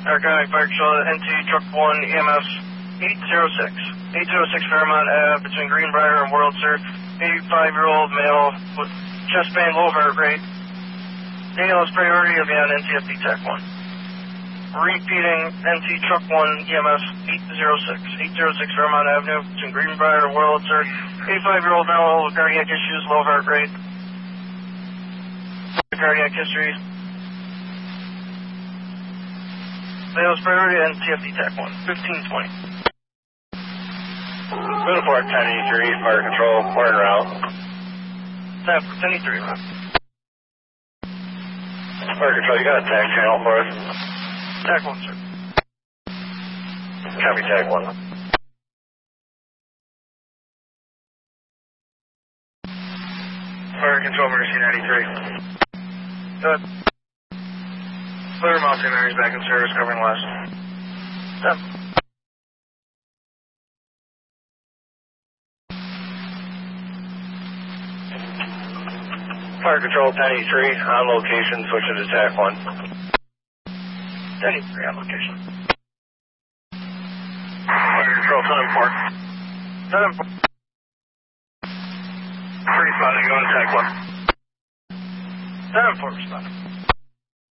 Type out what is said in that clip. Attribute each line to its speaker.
Speaker 1: Narcotic Fire Control, NT Truck 1, EMS 806. 806 Fairmont Ave between Greenbrier and Worldser. 85-year-old male with chest pain, low heart rate. ALS priority will be on NTFD Tech 1. Repeating, NT Truck 1, EMS 806. 806 Fairmont Avenue between Greenbrier and Worldser. 85-year-old male with cardiac issues, low heart rate. Cardiac history. Sales priority and TFD Tech 1, 1520.
Speaker 2: Uniform 1083, fire control, point route.
Speaker 1: 1083, right?
Speaker 2: Fire control, you got a tag channel for us?
Speaker 1: Tech 1, sir.
Speaker 2: Copy, tag 1.
Speaker 1: Fire control, Mercy 93. Good. Clear Mountain Mary's back in service, covering west. 10.
Speaker 2: Fire control 1083, on location, switching to TAC 1.
Speaker 1: 1083 on location.
Speaker 2: Fire control 10-4.
Speaker 1: 10-4. 3 spotting, going to TAC 1. 10-4 responding.